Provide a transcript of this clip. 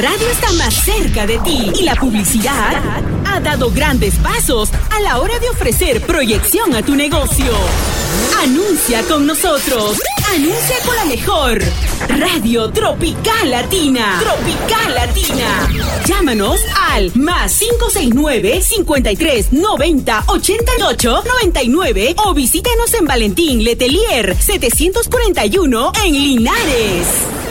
radio está más cerca de ti y la publicidad ha dado grandes pasos a la hora de ofrecer proyección a tu negocio. Anuncia con nosotros. Anuncia con la mejor Radio Tropical Latina. Tropical Latina. Llámanos al +569 53 90 88 99 o visítanos en Valentín Letelier 741 en Linares.